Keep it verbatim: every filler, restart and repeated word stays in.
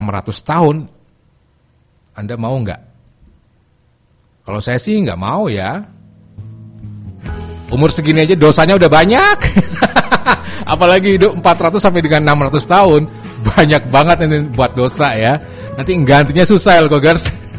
enam ratus tahun, Anda mau nggak? Kalau saya sih nggak mau ya. Umur segini aja dosanya udah banyak. Apalagi hidup empat ratus sampai dengan enam ratus tahun. Banyak banget ini buat dosa ya. Nanti gantinya susah, Elkogers.